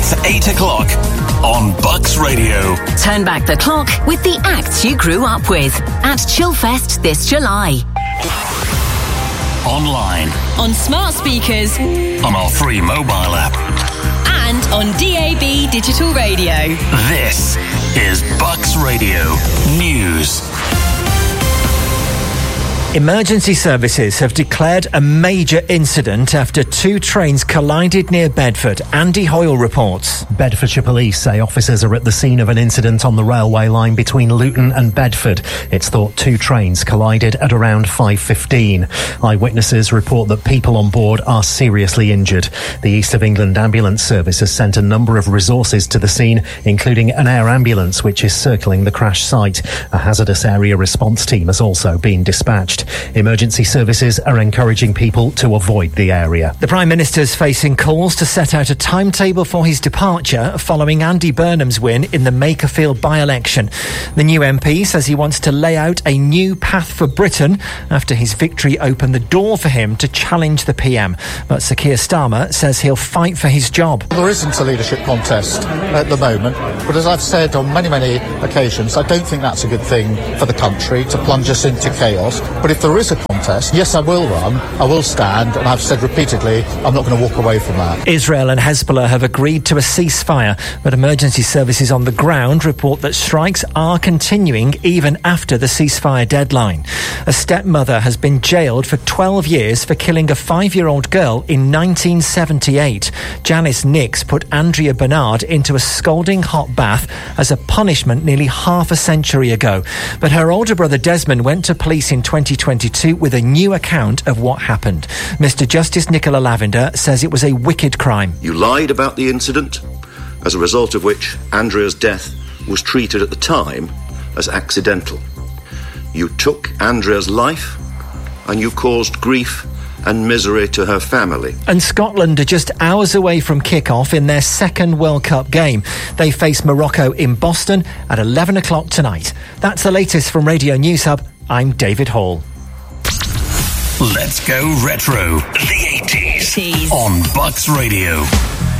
It's 8 o'clock on Bucks Radio. Turn back the clock with the acts you grew up with at Chillfest this July. Online, on smart speakers, on our free mobile app, and on DAB digital radio. This is Bucks Radio News. Emergency services have declared a major incident after two trains collided near Bedford. Andy Hoyle reports. Bedfordshire Police say officers are at the scene of an incident on the railway line between Luton and Bedford. It's thought two trains collided at around 5:15. Eyewitnesses report that people on board are seriously injured. The East of England Ambulance Service has sent a number of resources to the scene, including an air ambulance which is circling the crash site. A hazardous area response team has also been dispatched. Emergency services are encouraging people to avoid the area. The Prime Minister's facing calls to set out a timetable for his departure following Andy Burnham's win in the Makerfield by-election. The new MP says he wants to lay out a new path for Britain after his victory opened the door for him to challenge the PM. But Sir Keir Starmer says he'll fight for his job. There isn't a leadership contest at the moment, but as I've said on many occasions, I don't think that's a good thing for the country to plunge us into chaos. But if there is a contest, yes, I will run, I will stand, and I've said repeatedly, I'm not going to walk away from that. Israel and Hezbollah have agreed to a ceasefire, but emergency services on the ground report that strikes are continuing even after the ceasefire deadline. A stepmother has been jailed for 12 years for killing a 5-year-old girl in 1978. Janice Nix put Andrea Bernard into a scalding hot bath as a punishment nearly half a century ago. But her older brother Desmond went to police in 2022 with a new account of what happened. Mr. Justice Nicola Lavender says it was a wicked crime. You lied about the incident, as a result of which Andrea's death was treated at the time as accidental. You took Andrea's life and you caused grief and misery to her family. And Scotland are just hours away from kick-off in their second World Cup game. They face Morocco in Boston at 11 o'clock tonight. That's the latest from Radio News Hub. I'm David Hall. Let's go retro. The 80s on Bucks Radio.